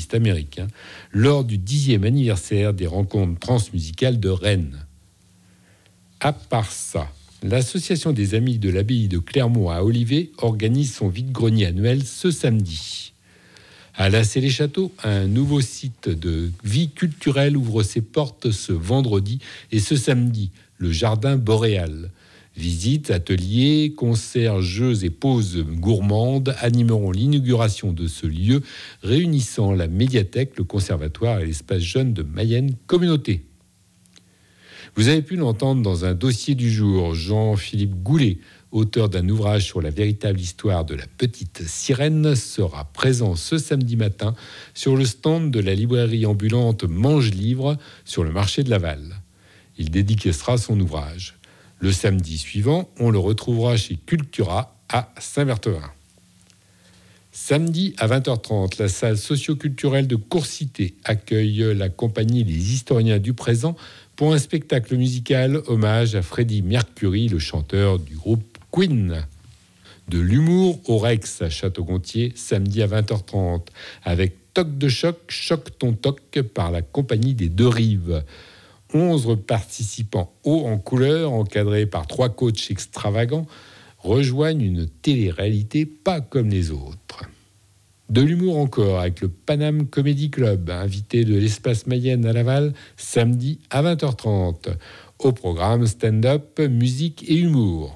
violonistes américains lors du 10e anniversaire des rencontres transmusicales de Rennes. À part ça, l'association des Amis de l'Abbaye de Clermont à Olivet organise son vide-grenier annuel ce samedi. À Lassay-les-Châteaux, un nouveau site de vie culturelle ouvre ses portes ce vendredi et ce samedi, le Jardin Boréal. Visites, ateliers, concerts, jeux et pauses gourmandes animeront l'inauguration de ce lieu réunissant la médiathèque, le conservatoire et l'espace jeune de Mayenne Communauté. Vous avez pu l'entendre dans un dossier du jour, Jean-Philippe Goulet, auteur d'un ouvrage sur la véritable histoire de la petite sirène, sera présent ce samedi matin sur le stand de la librairie ambulante Mange Livre sur le marché de Laval. Il dédicacera son ouvrage. Le samedi suivant, on le retrouvera chez Cultura à Saint-Berthevin. Samedi à 20h30, la salle socio-culturelle de Courcité accueille la compagnie Les Historiens du Présent pour un spectacle musical hommage à Freddie Mercury, le chanteur du groupe Queen. De l'humour au Rex à Château-Gontier, samedi à 20h30, avec Toc de choc, choc ton toc par la compagnie des Deux Rives. 11 participants hauts en couleur, encadrés par 3 coachs extravagants, rejoignent une télé-réalité pas comme les autres. De l'humour encore avec le Paname Comedy Club, invité de l'Espace Mayenne à Laval, samedi à 20h30. Au programme stand-up, musique et humour.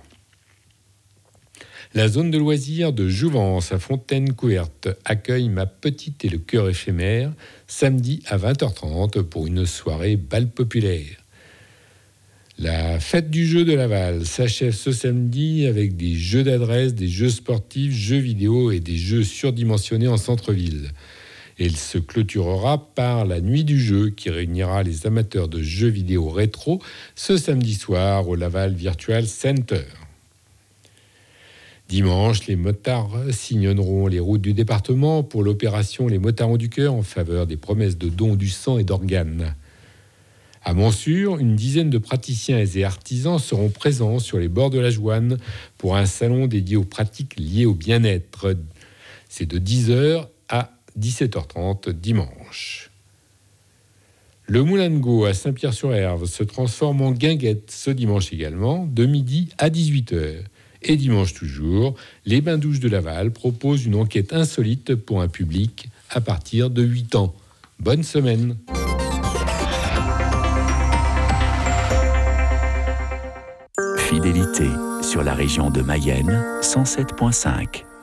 La zone de loisirs de Jouvence à Fontaine-Couverte accueille Ma Petite et le Cœur éphémère, samedi à 20h30 pour une soirée bal populaire. La fête du jeu de Laval s'achève ce samedi avec des jeux d'adresse, des jeux sportifs, jeux vidéo et des jeux surdimensionnés en centre-ville. Elle se clôturera par la nuit du jeu qui réunira les amateurs de jeux vidéo rétro ce samedi soir au Laval Virtual Center. Dimanche, les motards sillonneront les routes du département pour l'opération Les Motards du Cœur en faveur des promesses de dons du sang et d'organes. À Montsûrs, une dizaine de praticiens et artisans seront présents sur les bords de la Joanne pour un salon dédié aux pratiques liées au bien-être. C'est de 10h à 17h30 dimanche. Le Moulin de Gau à Saint-Pierre-sur-Herve se transforme en guinguette ce dimanche également, de midi à 18h. Et dimanche toujours, les Bains-Douches de Laval proposent une enquête insolite pour un public à partir de 8 ans. Bonne semaine. Fidélité sur la région de Mayenne, 107.5.